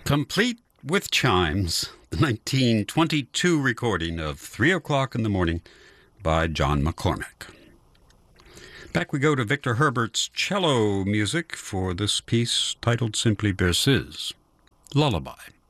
Complete with chimes, the 1922 recording of 3 o'clock in the morning by John McCormack. Back we go to Victor Herbert's cello music for this piece titled simply Berceuse, Lullaby.